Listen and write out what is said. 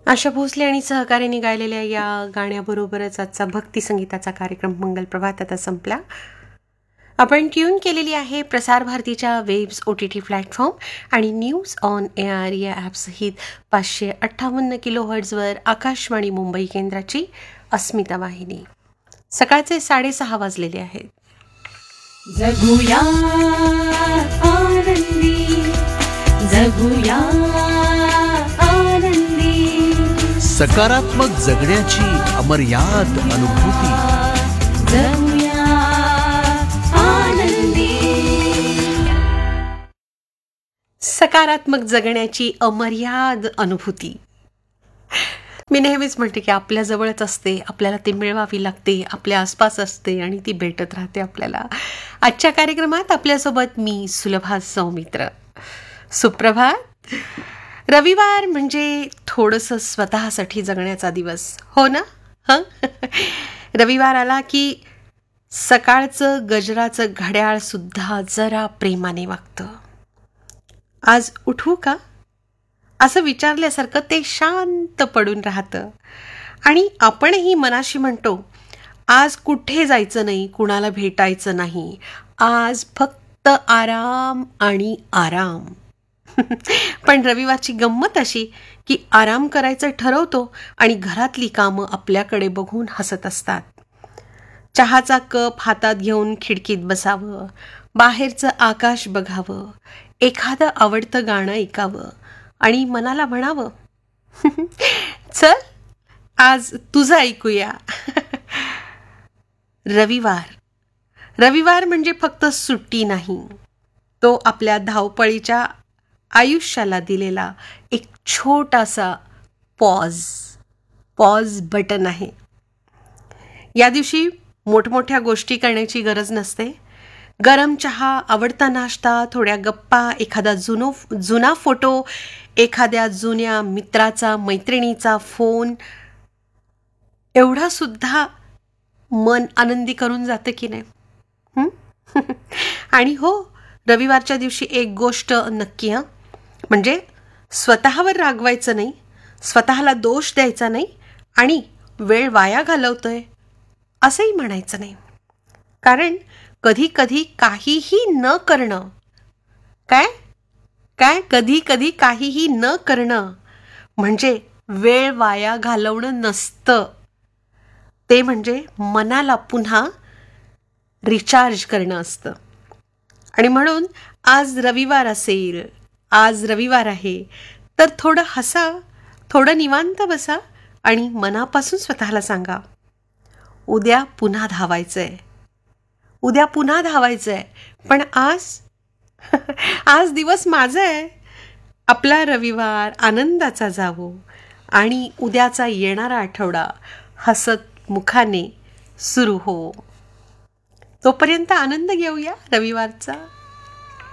आशा भोसले आणि सहकार्याने गायलेल्या या गाण्याबरोबरच आजचा भक्ती संगीताचा कार्यक्रम मंगल प्रभात आता संपला. आपण ट्यून केलेली आहे प्रसार भारतीच्या वेब्स OTT प्लॅटफॉर्म आणि न्यूज ऑन एआर या ॲपसहित 558 किलोहर्ट्झवर आकाशवाणी मुंबई केंद्राची अस्मिता वाहिनी. सकाळचे 6:30 वाजलेले आहेत. जगूया आनंदी, जगूया आनंदी, सकारात्मक जगण्याची अमर्याद अनुभूती. जगूया आनंदी. सकारात्मक जगण्याची अमर्याद अनुभूती. मी नेहमीच म्हणते की आपल्या जवळच असते, आपल्याला ती मिळवावी लागते, आपल्या आसपास असते आणि ती भेटत राहते आपल्याला. आजच्या कार्यक्रमात आपल्यासोबत मी सुलभा सौमित्र. सुप्रभात. रविवार म्हणजे थोडंसं स्वतःसाठी जगण्याचा दिवस, हो ना? हं. रविवार आला की सकाळचं गजराचं घड्याळ सुद्धा जरा प्रेमाने वागतं. आज उठवू का असं विचारल्यासारखं ते शांत पडून राहतं. आणि आपणही मनाशी म्हणतो आज कुठे जायचं नाही, कुणाला भेटायचं नाही, आज फक्त आराम आणि आराम. पण रविवारची गंमत अशी की आराम करायचं ठरवतो आणि घरातली कामं आपल्याकडे बघून हसत असतात. चहाचा कप हातात घेऊन खिडकीत बसावं, बाहेरचं आकाश बघावं, एखादं आवडतं गाणं ऐकावं आणि मनाला म्हणावं चल आज तुझं ऐकूया. रविवार म्हणजे फक्त सुट्टी नाही, तो आपल्या धावपळीच्या आयुष्याला दिलेला एक छोटासा पॉज बटन आहे. या दिवशी मोठमोठ्या गोष्टी करण्याची गरज नसते. गरम चहा, आवडता नाश्ता, थोड्या गप्पा, एखादा जुना फोटो, एखाद्या जुन्या मित्राचा मैत्रिणीचा फोन, एवढा सुद्धा मन आनंदी करून जातं की नाही. आणि हो, रविवारच्या दिवशी एक गोष्ट नक्की म्हणजे स्वतःवर रागवायचं नाही, स्वतःला दोष द्यायचा नाही आणि वेळ वाया घालवतोय असंही म्हणायचं नाही. कारण कधी कधी काहीही न करणं, काय कधी कधी काहीही न करणं म्हणजे वेळ वाया घालवणं नसतं, ते म्हणजे मनाला पुन्हा रिचार्ज करणं असतं. आणि म्हणून आज रविवार असेल, आज रविवार आहे तर थोडं हसा, थोडं निवांत बसा आणि मनापासून स्वतःला सांगा उद्या पुन्हा धावायचंय, उद्या पुन्हा धावायचंय, पण आज दिवस माझा आहे. आपला रविवार आनंदाचा जावो आणि उद्याचा येणारा आठवडा हसत मुखाने सुरू हो. तोपर्यंत आनंद घेऊया रविवारचा.